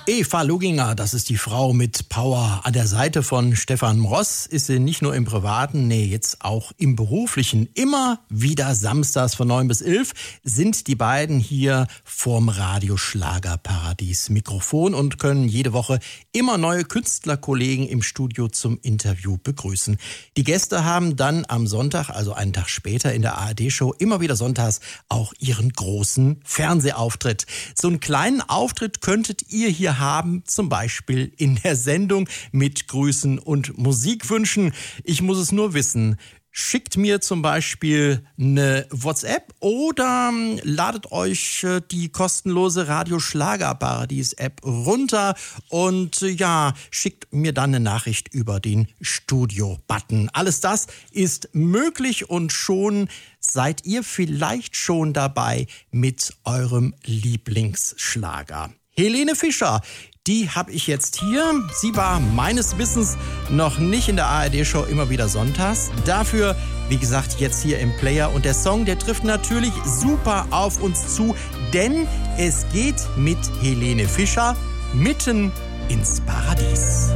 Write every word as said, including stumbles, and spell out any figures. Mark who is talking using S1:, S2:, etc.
S1: Eva Luginger, das ist die Frau mit Power. An der Seite von Stefan Mross ist sie nicht nur im Privaten, nee, jetzt auch im Beruflichen. Immer wieder samstags von neun bis elf sind die beiden hier vorm Radioschlagerparadies Mikrofon und können jede Woche immer neue Künstlerkollegen im Studio zum Interview begrüßen. Die Gäste haben dann am Sonntag, also einen Tag später in der A R D-Show, immer wieder sonntags auch ihren großen Fernsehauftritt. So einen kleinen Auftritt könntet ihr hier haben, zum Beispiel in der Sendung mit Grüßen und Musikwünschen. Ich muss es nur wissen. Schickt mir zum Beispiel eine WhatsApp oder ladet euch die kostenlose Radio-Schlager-Paradies-App runter und ja, schickt mir dann eine Nachricht über den Studio-Button. Alles das ist möglich und schon seid ihr vielleicht schon dabei mit eurem Lieblingsschlager. Helene Fischer, die habe ich jetzt hier. Sie war meines Wissens noch nicht in der A R D-Show immer wieder sonntags. Dafür, wie gesagt, jetzt hier im Player. Und der Song, der trifft natürlich super auf uns zu, denn es geht mit Helene Fischer mitten ins Paradies.